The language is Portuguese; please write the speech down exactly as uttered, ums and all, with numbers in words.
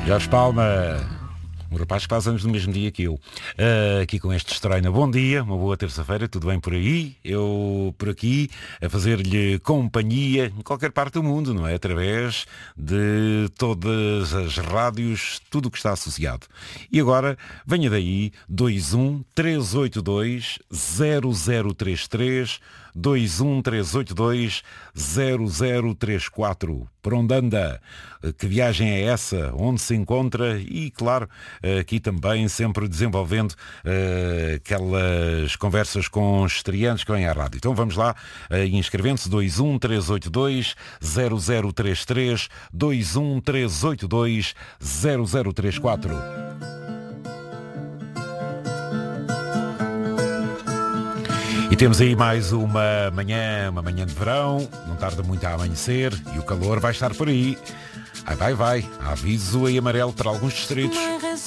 Jorge Palma, um rapaz que faz anos no mesmo dia que eu, uh, aqui com este estreino. Bom dia, uma boa terça-feira, tudo bem por aí? Eu por aqui a fazer-lhe companhia em qualquer parte do mundo, não é? Através de todas as rádios, tudo o que está associado. E agora, venha daí, dois um três oito dois zero zero três três, dois um três oito dois zero zero três quatro. Por onde anda? Que viagem é essa? Onde se encontra? E, claro, aqui também sempre desenvolvendo uh, aquelas conversas com estreantes que vêm à rádio. Então vamos lá, uh, inscrevendo-se dois um três oito dois zero zero três três, dois um três oito dois zero zero três quatro. E temos aí mais uma manhã, uma manhã de verão, não tarda muito a amanhecer e o calor vai estar por aí. Ai, vai, vai, aviso em amarelo para alguns distritos.